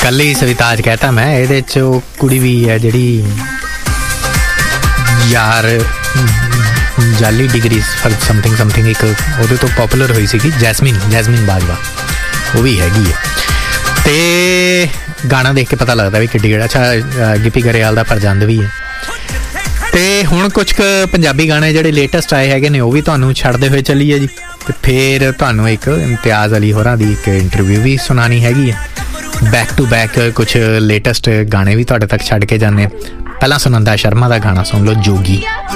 कल ही सविताज कहता मैं ये कुड़ी भी है जी यार जाली डिग्री फॉर समथिंग समथिंग एक वो तो पॉपूलर हुई सी जैसमीन बाजवा वो भी हैगी है। तो गाना देख के पता लगता भी कि अच्छा गिप्पी गरेवाल का फरजंद भी है। तो हुण कुछ पंजाबी गाने जिहड़े लेटेस्ट आए हैगे ने वो भी तुहानूं छड्डदे होए चलीए जी। तो फिर तुहानूं एक इम्तियाज़ अली होरां दी एक इंटरव्यू भी सुनानी हैगी है। बैक टू बैक कुछ लेटेस्ट गाने भी तुहाडे तक छड्ड के जाने। पहलां सुनंदा शर्मा का गाना सुन लो जोगी।